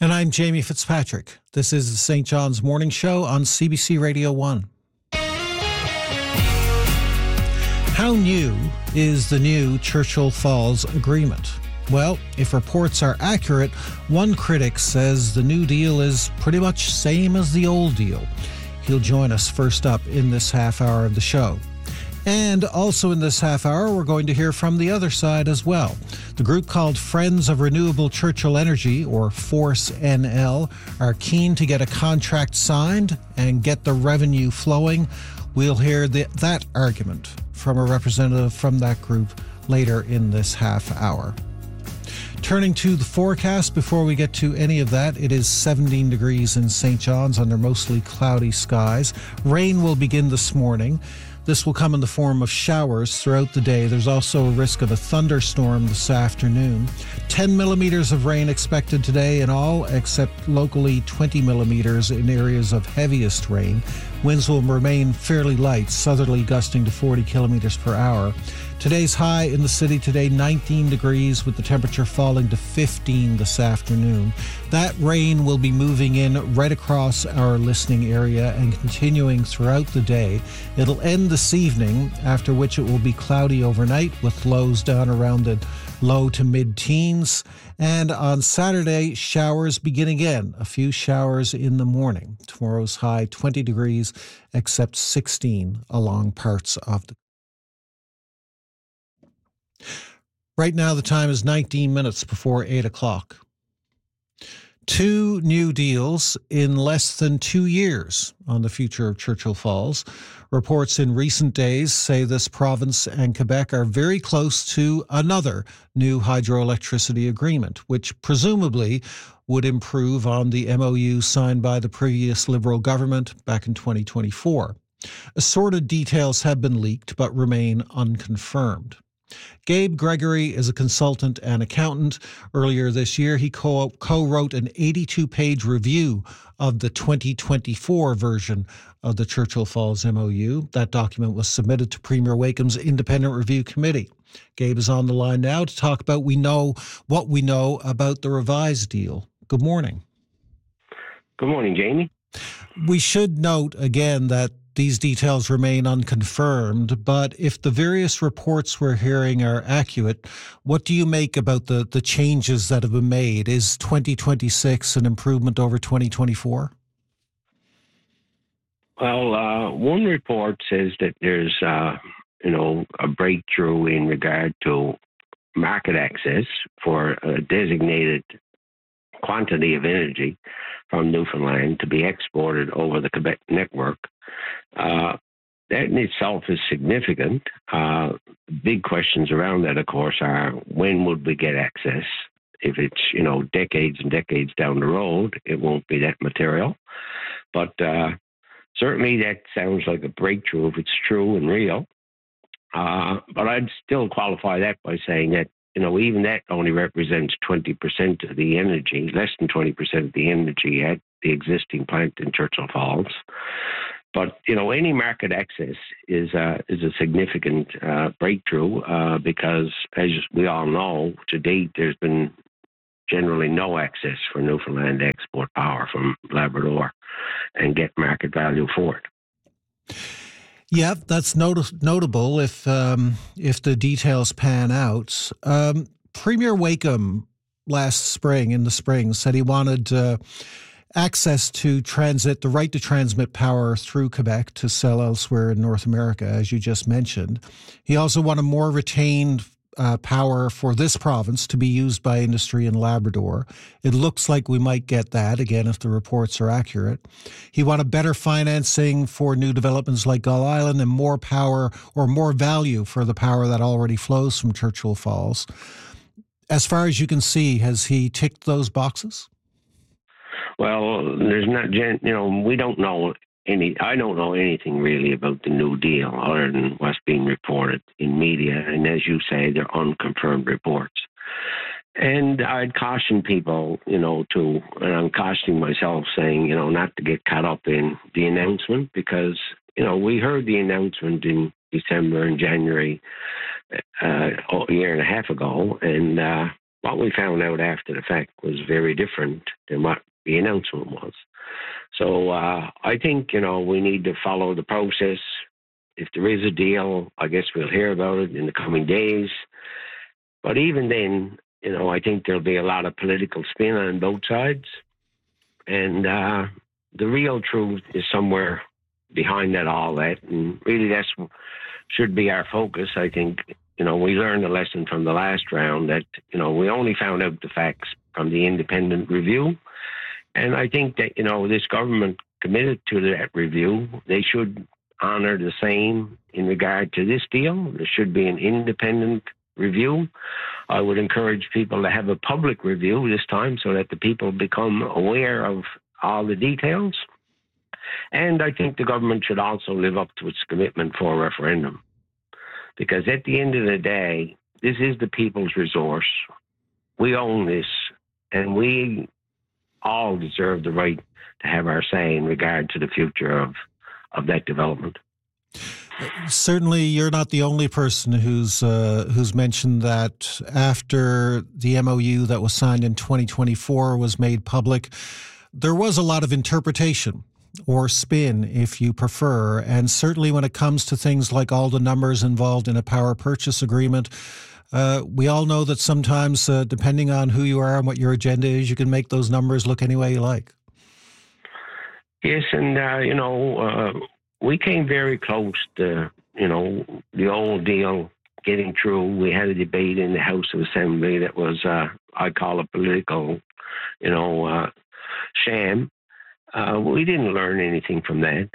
And I'm Jamie Fitzpatrick. This is the St. John's Morning Show on CBC Radio 1. How new is the new Churchill Falls Agreement? Well, if reports are accurate, one critic says the new deal is pretty much same as the old deal. He'll join us first up in this half hour of the show. And also in this half hour, we're going to hear from the other side as well. The group called Friends of Renewable Churchill Energy, or Force NL, are keen to get a contract signed and get the revenue flowing. We'll hear that argument from a representative from that group later in this half hour. Turning to the forecast, before we get to any of that, it is 17 degrees in St. John's under mostly cloudy skies. Rain will begin this morning. This will come in the form of showers throughout the day. There's also a risk of a thunderstorm this afternoon. 10 millimeters of rain expected today in all, except locally 20 millimeters in areas of heaviest rain. Winds will remain fairly light, southerly gusting to 40 kilometers per hour. Today's high in the city today, 19 degrees, with the temperature falling to 15 this afternoon. That rain will be moving in right across our listening area and continuing throughout the day. It'll end this evening, after which it will be cloudy overnight with lows down around the low to mid-teens. And on Saturday, showers begin again. A few showers in the morning. Tomorrow's high, 20 degrees, except 16 along parts of the... Right now, the time is 19 minutes before 8 o'clock. Two new deals in less than 2 years on the future of Churchill Falls. Reports in recent days say this province and Quebec are very close to another new hydroelectricity agreement, which presumably would improve on the MOU signed by the previous Liberal government back in 2024. Assorted details have been leaked but remain unconfirmed. Gabe Gregory is a consultant and accountant. Earlier this year, he co-wrote an 82-page review of the 2024 version of the Churchill Falls MOU. That document was submitted to Premier Wakeham's Independent Review Committee. Gabe is on the line now to talk about what we know about the revised deal. Good morning. Good morning, Jamie. We should note again that these details remain unconfirmed, but if the various reports we're hearing are accurate, what do you make about the changes that have been made? Is 2026 an improvement over 2024? Well, one report says that there's, a breakthrough in regard to market access for a designated quantity of energy from Newfoundland to be exported over the Quebec network. That in itself is significant. Big questions around that, of course, are when would we get access? If it's, decades and decades down the road, it won't be that material. But certainly that sounds like a breakthrough if it's true and real. But I'd still qualify that by saying that, even that only represents 20% of the energy, less than 20% of the energy at the existing plant in Churchill Falls. But, any market access is a significant breakthrough because, as we all know, to date, there's been generally no access for Newfoundland to export power from Labrador and get market value for it. Yeah, that's notable if the details pan out. Premier Wakeham in the spring, said he wanted access to the right to transmit power through Quebec to sell elsewhere in North America, as you just mentioned. He also wanted more retained power for this province to be used by industry in Labrador. It looks like we might get that, again, if the reports are accurate. He wanted better financing for new developments like Gull Island and more power or more value for the power that already flows from Churchill Falls. As far as you can see, has he ticked those boxes? Well, there's not, we don't know I don't know anything really about the New Deal other than what's being reported in media. And as you say, they're unconfirmed reports. And I'd caution people, and I'm cautioning myself saying, not to get caught up in the announcement because, we heard the announcement in December and January a year and a half ago. And what we found out after the fact was very different than what the announcement was. So I think, we need to follow the process. If there is a deal, I guess we'll hear about it in the coming days. But even then, I think there'll be a lot of political spin on both sides. And the real truth is somewhere behind all that. And really that should be our focus. I think, we learned a lesson from the last round that, we only found out the facts from the independent review. And I think that, this government committed to that review. They should honor the same in regard to this deal. There should be an independent review. I would encourage people to have a public review this time so that the people become aware of all the details. And I think the government should also live up to its commitment for a referendum. Because at the end of the day, this is the people's resource. We own this, and we all deserve the right to have our say in regard to the future of that development. Certainly, you're not the only person who's mentioned that after the MOU that was signed in 2024 was made public, there was a lot of interpretation or spin, if you prefer. And certainly when it comes to things like all the numbers involved in a power purchase agreement, we all know that sometimes, depending on who you are and what your agenda is, you can make those numbers look any way you like. Yes, and, we came very close to, the old deal getting through. We had a debate in the House of Assembly that was, I call a political, sham. We didn't learn anything from that.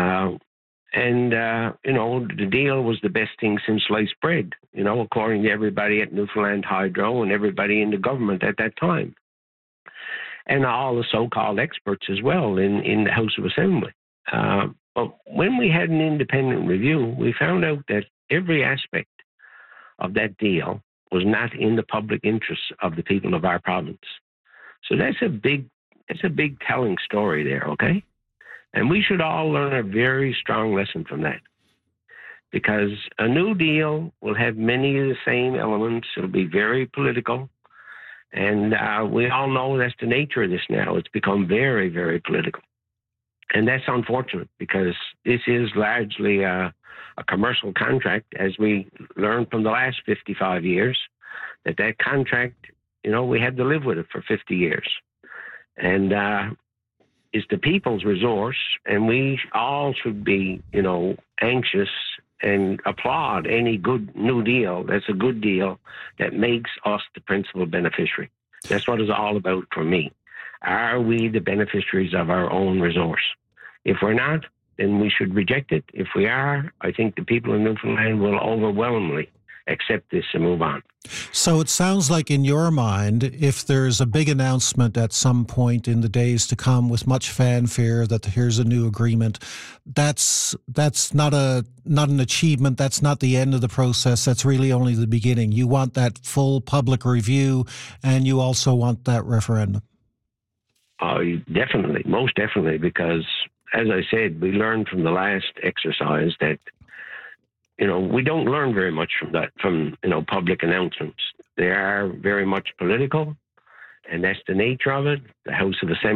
The deal was the best thing since sliced bread, according to everybody at Newfoundland Hydro and everybody in the government at that time. And all the so-called experts as well in the House of Assembly. But when we had an independent review, we found out that every aspect of that deal was not in the public interest of the people of our province. So that's a big telling story there, okay? And we should all learn a very strong lesson from that. Because a new deal will have many of the same elements. It'll be very political. And we all know that's the nature of this now. It's become very, very political. And that's unfortunate because this is largely a commercial contract, as we learned from the last 55 years, that contract, we had to live with it for 50 years. And it's the people's resource, and we all should be, anxious and applaud any good new deal that's a good deal that makes us the principal beneficiary. That's what it's all about for me. Are we the beneficiaries of our own resource? If we're not, then we should reject it. If we are, I think the people in Newfoundland will overwhelmingly accept this and move on. So it sounds like in your mind, if there's a big announcement at some point in the days to come with much fanfare that here's a new agreement, that's not an achievement. That's not the end of the process. That's really only the beginning. You want that full public review, and you also want that referendum. Definitely, most definitely, because as I said, we learned from the last exercise that we don't learn very much from public announcements. They are very much political, and that's the nature of it. The House of Assembly